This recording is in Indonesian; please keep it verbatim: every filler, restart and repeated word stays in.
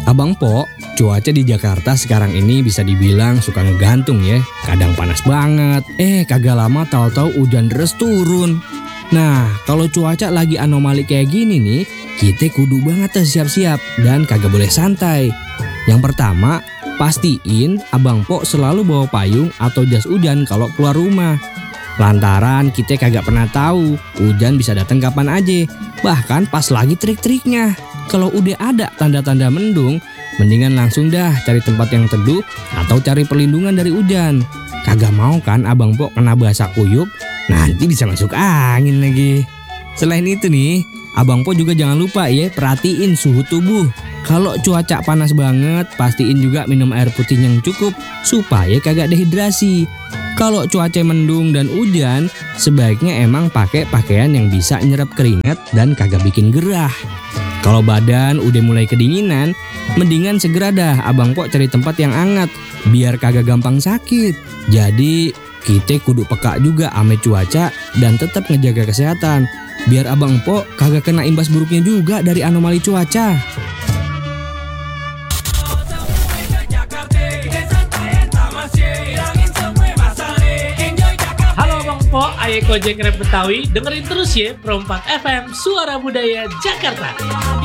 Abang Po, cuaca di Jakarta sekarang ini bisa dibilang suka ngegantung ya. Kadang panas banget, eh kagak lama tahu-tahu hujan deras turun. Nah, kalau cuaca lagi anomali kayak gini nih, kita kudu banget tuh siap-siap dan kagak boleh santai. Yang pertama, pastiin Abang Po selalu bawa payung atau jas hujan kalau keluar rumah. Lantaran kita kagak pernah tahu hujan bisa datang kapan aja, bahkan pas lagi trik-triknya. Kalau udah ada tanda-tanda mendung, mendingan langsung dah cari tempat yang teduh atau cari perlindungan dari hujan. Kagak mau kan Abang Po kena basah kuyup, nanti bisa masuk angin lagi. Selain itu nih, Abang Po juga jangan lupa ya perhatiin suhu tubuh. Kalau cuaca panas banget, pastiin juga minum air putih yang cukup supaya kagak dehidrasi. Kalau cuaca mendung dan hujan, sebaiknya emang pakai pakaian yang bisa nyerap keringat dan kagak bikin gerah. Kalau badan udah mulai kedinginan, mendingan segera dah Abang Po cari tempat yang hangat biar kagak gampang sakit. Jadi kita kudu peka juga ame cuaca dan tetap ngejaga kesehatan biar Abang Po kagak kena imbas buruknya juga dari anomali cuaca. Po, ayo Gojek Rap Betawi, dengerin terus ya Pro empat F M Suara Budaya Jakarta.